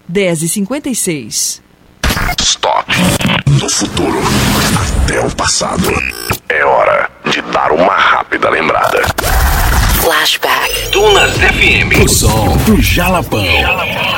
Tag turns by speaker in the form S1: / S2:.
S1: 10h56.
S2: Stop. Do futuro até o passado. É hora de dar uma rápida lembrada.
S3: Flashback.
S4: Dunas FM. O som do Jalapão.